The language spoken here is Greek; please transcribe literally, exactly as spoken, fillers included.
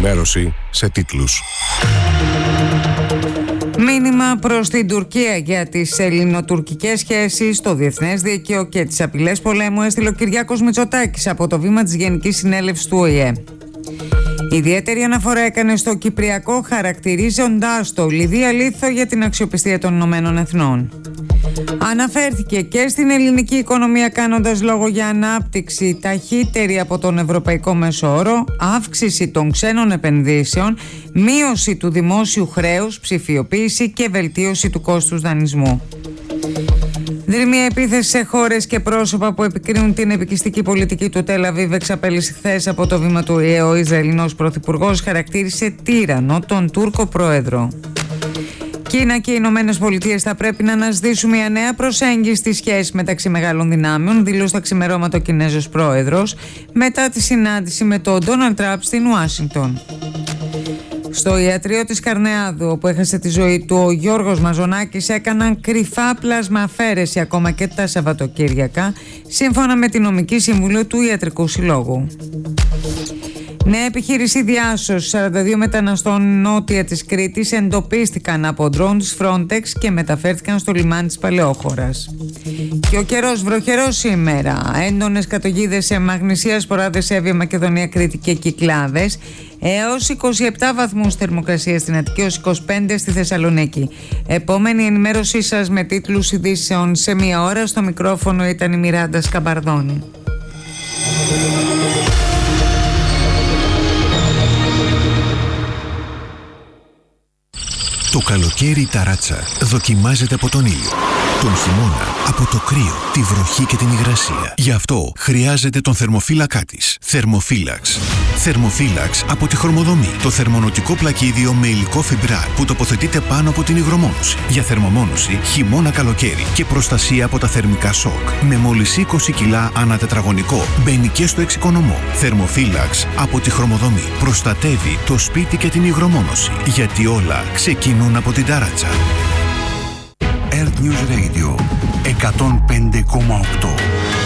Ενημέρωση σε τίτλους. Μήνυμα προς την Τουρκία για τις ελληνοτουρκικές σχέσεις, το διεθνές δίκαιο και τις απειλές πολέμου έστειλε ο Κυριάκος Μητσοτάκης από το βήμα της Γενικής Συνέλευσης του Ο Η Ε. Ιδιαίτερη αναφορά έκανε στο Κυπριακό, χαρακτηρίζοντάς το λιδία λίθο για την αξιοπιστία των Ηνωμένων Εθνών. Αναφέρθηκε και στην ελληνική οικονομία, κάνοντας λόγο για ανάπτυξη ταχύτερη από τον ευρωπαϊκό μέσο όρο, αύξηση των ξένων επενδύσεων, μείωση του δημόσιου χρέους, ψηφιοποίηση και βελτίωση του κόστους δανεισμού. Δρυμία επίθεση σε χώρες και πρόσωπα που επικρίνουν την επικιστική πολιτική του Τελ Αβίβ εξαπέλυσε χθες από το βήμα του Ο Η Ε. Ο Ισραηλινός Πρωθυπουργός χαρακτήρισε τύραννο τον Τούρκο Πρόεδρο. Κίνα και οι Ηνωμένες Πολιτείες θα πρέπει να αναζητήσουν μια νέα προσέγγιση στη σχέση μεταξύ μεγάλων δυνάμεων, δήλωσε τα ξημερώματα ο Κινέζος Πρόεδρος μετά τη συνάντηση με τον Ντόναλντ Τραμπ στην Ουάσιγκτον. Στο ιατρείο της Καρνεάδου, όπου έχασε τη ζωή του ο Γιώργος Μαζονάκης, έκαναν κρυφά πλασμαφαίρεση ακόμα και τα Σαββατοκύριακα, σύμφωνα με τη νομική συμβουλή του Ιατρικού Συλλόγου. Νέα επιχείρηση διάσωσης σαράντα δύο μεταναστών νότια της Κρήτης εντοπίστηκαν από ντρόουν της Frontex και μεταφέρθηκαν στο λιμάνι της Παλαιόχωρας. Και ο καιρός βροχερός σήμερα. Έντονες καταιγίδες σε Μαγνησία, Σποράδες, Εύβοια, Μακεδονία, Κρήτη και Κυκλάδες. Έως είκοσι επτά βαθμούς θερμοκρασία στην Αττική, έως είκοσι πέντε στη Θεσσαλονίκη. Επόμενη ενημέρωσή σας με τίτλους ειδήσεων σε μία ώρα. Στο μικρόφωνο ήταν η Μιράντα Σκαμπαρδόνη. Το καλοκαίρι η ταράτσα δοκιμάζεται από τον ήλιο. Τον χειμώνα από το κρύο, τη βροχή και την υγρασία. Γι' αυτό χρειάζεται τον θερμοφύλακά της. Θερμοφύλαξ. Θερμοφύλαξ από τη Χρωμοδομή. Το θερμονοτικό πλακίδιο με υλικό φιμπράρ που τοποθετείται πάνω από την υγρομόνωση. Για θερμομόνωση χειμώνα καλοκαίρι και προστασία από τα θερμικά σοκ. Με μόλις είκοσι κιλά ανά τετραγωνικό. Μπαίνει και στο εξοικονομό. Θερμοφύλαξ από τη Χρωμοδομή. Προστατεύει το σπίτι και την υγρομόνωση. Γιατί όλα ξεκινούν από την ταράτσα. Earth News Radio εκατόν πέντε κόμμα οκτώ.